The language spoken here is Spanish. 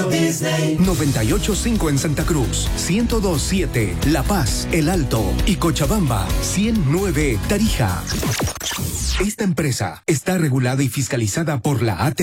Disney. 98.5 en Santa Cruz, 102.7 La Paz, El Alto y Cochabamba, 100.9 Tarija. Esta empresa está regulada y fiscalizada por la AT.